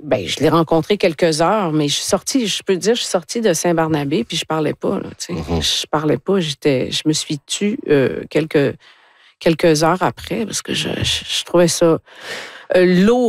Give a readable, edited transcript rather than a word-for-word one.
je l'ai rencontré quelques heures, mais je peux te dire, je suis sortie de Saint-Barnabé, puis je parlais pas, là, tu sais. Je parlais pas, je me suis tue quelques heures après, parce que je trouvais ça lourd.